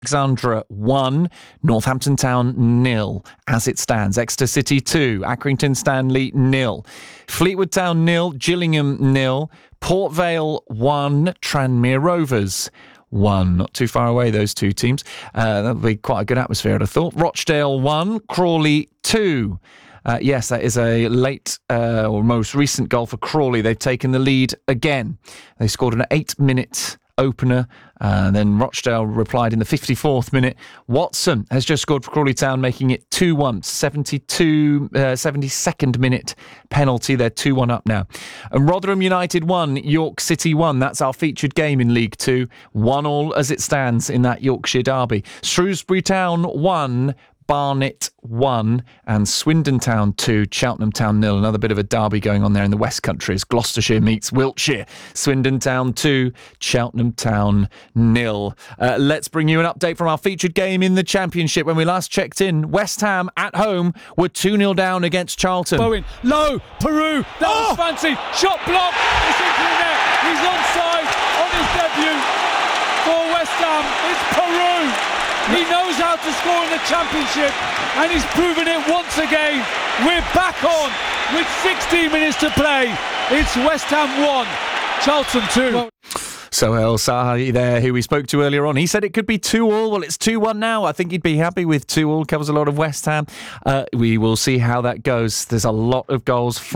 Alexandra 1, Northampton Town 0 as it stands. Exeter City 2, Accrington Stanley 0, Fleetwood Town 0, Gillingham 0, Port Vale 1, Tranmere Rovers 1. Not too far away, those two teams. That'll be quite a good atmosphere, I'd have thought. Rochdale 1, Crawley 2. Yes, that is a late or most recent goal for Crawley. They've taken the lead again. They scored an 8-minute opener. Then Rochdale replied in the 54th minute. Watson has just scored for Crawley Town, making it 2-1. 72nd minute penalty. They're 2-1 up now. And Rotherham United 1, York City 1. That's our featured game in League 2. 1-1 as it stands in that Yorkshire derby. Shrewsbury Town 1, Barnet 1, and Swindon Town 2, Cheltenham Town 0. Another bit of a derby going on there in the West Country as Gloucestershire meets Wiltshire. Swindon Town 2, Cheltenham Town 0. Let's bring you an update from our featured game in the Championship. When we last checked in, West Ham at home were 2-0 down against Charlton. Bowen, low, Peru, that was fancy, shot blocked, it's into the net, he's onside on his debut for West Ham, it's Peru. He knows how to score in the Championship and he's proven it once again. We're back on with 16 minutes to play. It's West Ham 1, Charlton 2. Sohail Sahi there, who we spoke to earlier on. He said it could be 2-2. Well, it's 2-1 now. I think he'd be happy with 2-2. Covers a lot of West Ham. We will see how that goes. There's a lot of goals